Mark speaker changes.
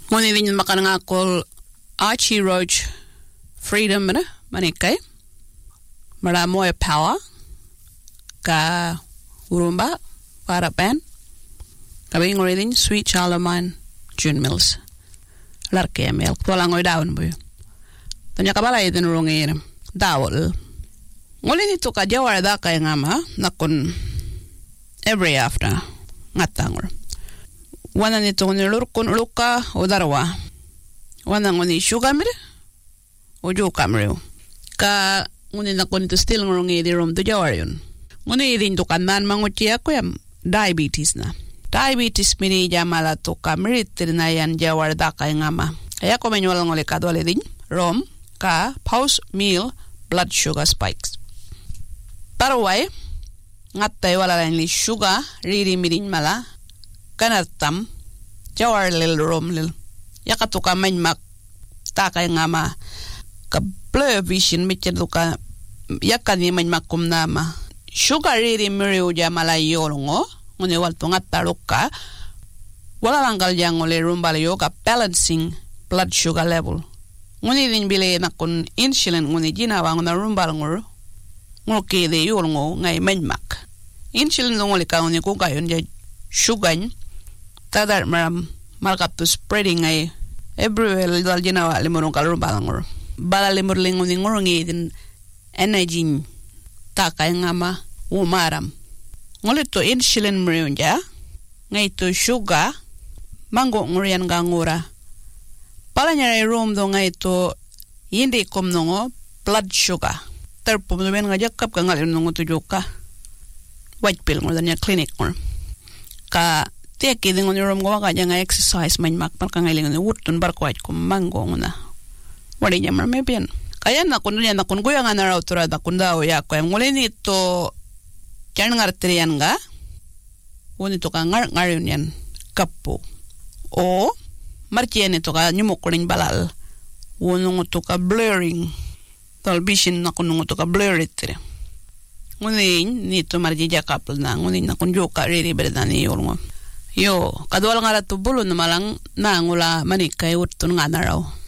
Speaker 1: Nguni din makanangakol Archie Roach Freedom manikai. Maramo power ka urumba para pen. Kabing din Sweet Child of Mine June Mills. Larke mel tulang ngoy daun boy. Tanya kabala idin rungin dawol. Nguli nito ka jawar da kay ngama nakon every after ngatangor. Wana nito nilurkon luka udarwa. Wana ngoni sugamir uju kamreo. Ka ngoni nakon nito still ngurungi di rom to jawar yun. Ngoni idin to kanan manguchi ako yam diabetes na. Diabetes mini jamala to kamrit na yan jawar da kay ngama. Kaya ko menyual ngoli kadwale din rom ka post meal blood sugar spikes. Parway ngatay wala lang ni sugar riri mirin mala kanatam jawar lil rom lil yakatuka manmak takay ngama ka blur vision mityan ka yakan ni manmak kumnama sugar riri miriu jamala yolongo ngone walto ngataruka wala lang kalyang ole rumbal yo ka balancing blood sugar level ngone din bile nakon insulin ngone ginawa ngona rumbal ngoro ngoke de yolongo ngai manmak insulin ngole ka ngone ko kayon ja sugar tadar maram markup to spreading ngai everywhere dal ginawa limurong kalrumbal ngoro bala limur lingon ngoro ngi din energy takay ngama umaram ngole to insulin mrionja ngai to sugar mango ngorian gangura palanya room do ngai to yindi komnongo blood sugar terpum do ben ngajakap ka ngal nongo to joka white pill ngor danya clinic ngor ka teki dingon rom go ka nga exercise man mak par ka ngai lingon wutun bar ko ko mango ngona wali nyamar me bien kaya na kununya na kun goyang ana raw tura da kunda o ya ko ngole ni to kyan ngar trian ga woni to ka ngar yun kapo o markiene to ka nyumo kuring balal wono to ka blurring talbishin na kun to ka blur itre ngoni ni to marji jakapl na ngoni na kun joka riri berdani yolngo yo kadwal ngara to bulun malang na ngula manikay utun nga na raw